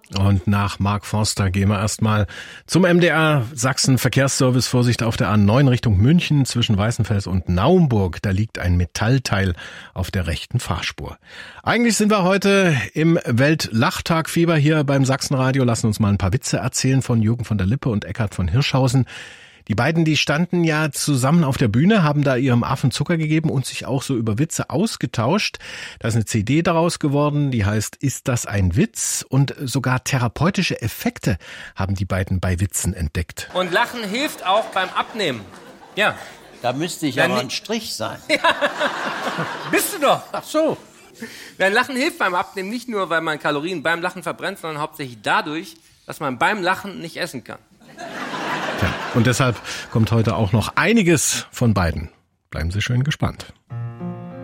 Und nach Mark Forster gehen wir erstmal zum MDR Sachsen Verkehrsservice. Vorsicht auf der A9 Richtung München zwischen Weißenfels und Naumburg. Da liegt ein Metallteil auf der rechten Fahrspur. Eigentlich sind wir heute im Weltlachtagfieber hier beim Sachsenradio. Lassen uns mal ein paar Witze erzählen von Jürgen von der Lippe und Eckhard von Hirschhausen. Die beiden, die standen ja zusammen auf der Bühne, haben da ihrem Affen Zucker gegeben und sich auch so über Witze ausgetauscht. Da ist eine CD daraus geworden, die heißt Ist das ein Witz? Und sogar therapeutische Effekte haben die beiden bei Witzen entdeckt. Und Lachen hilft auch beim Abnehmen. Ja. Da müsste ich aber ein Strich sein. Ja. Bist du doch. Ach so. Denn Lachen hilft beim Abnehmen nicht nur, weil man Kalorien beim Lachen verbrennt, sondern hauptsächlich dadurch, dass man beim Lachen nicht essen kann. Tja, und deshalb kommt heute auch noch einiges von beiden. Bleiben Sie schön gespannt.